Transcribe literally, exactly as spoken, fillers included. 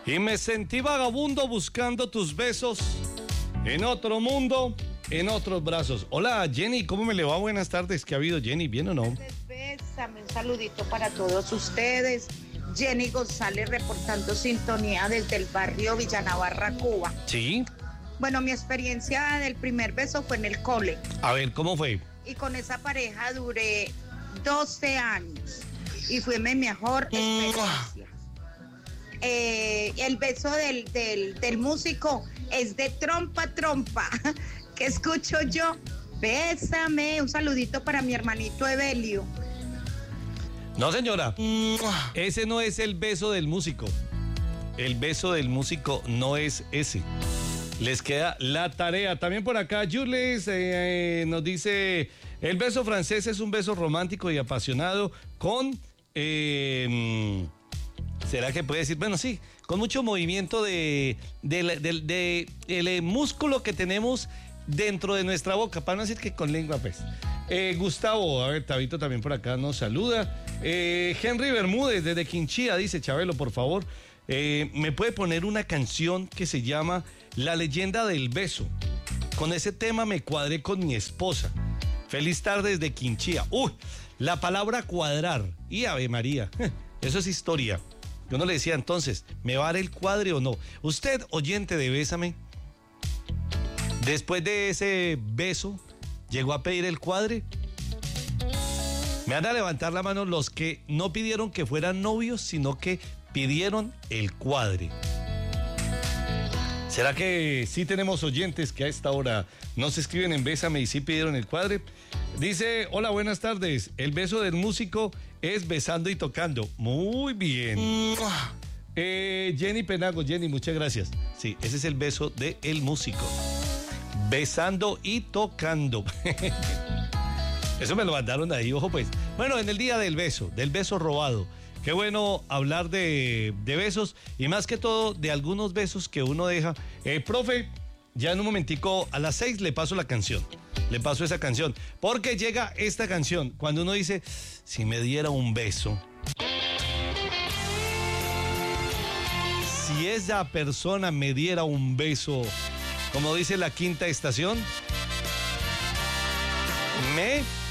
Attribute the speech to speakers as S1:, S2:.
S1: Y me sentí vagabundo buscando tus besos en otro mundo, en otros brazos. Hola, Jenny, ¿cómo me le va? Buenas tardes. ¿Qué ha habido, Jenny? ¿Bien o no?
S2: Bésame, un saludito para todos ustedes. Jenny González reportando sintonía desde el barrio Villanavarra, Cuba.
S1: Sí.
S2: Bueno, mi experiencia del primer beso fue en el cole.
S1: A ver, ¿cómo fue?
S2: Y con esa pareja duré doce años. Y fue mi mejor experiencia. Eh, el beso del, del, del músico es de trompa a trompa. ¿Qué escucho yo? Bésame. Un saludito para mi hermanito Evelio.
S1: No, señora. Ese no es el beso del músico. El beso del músico no es ese. Les queda la tarea. También por acá, Jules eh, eh, nos dice: el beso francés es un beso romántico y apasionado con... Eh, ¿Será que puede decir? Bueno, sí, con mucho movimiento de, de, de, de, de el músculo que tenemos dentro de nuestra boca, para no decir que con lengua, pues. Eh, Gustavo, a ver, Tabito también por acá nos saluda. Eh, Henry Bermúdez desde Quinchía dice: Chabelo, por favor, eh, ¿me puede poner una canción que se llama La leyenda del beso? Con ese tema me cuadré con mi esposa. Feliz tarde desde Quinchía. Uy, la palabra cuadrar y Ave María, eso es historia. Yo no le decía entonces, ¿me va a dar el cuadre o no? Usted, oyente de Bésame, después de ese beso, ¿llegó a pedir el cuadre? Me van a levantar la mano los que no pidieron que fueran novios, sino que pidieron el cuadre. ¿Será que sí tenemos oyentes que a esta hora nos escriben en Bésame y sí pidieron el cuadre? Dice: hola, buenas tardes. El beso del músico es besando y tocando. Muy bien. Eh, Jenny Penago, Jenny, muchas gracias. Sí, ese es el beso del músico. Besando y tocando. Eso me lo mandaron ahí, ojo pues. Bueno, en el día del beso, del beso robado. Qué bueno hablar de, de besos y más que todo de algunos besos que uno deja. Eh, profe, ya en un momentico a las seis le paso la canción. Le paso esa canción. Porque llega esta canción cuando uno dice: si me diera un beso. Si esa persona me diera un beso, como dice la Quinta Estación, me...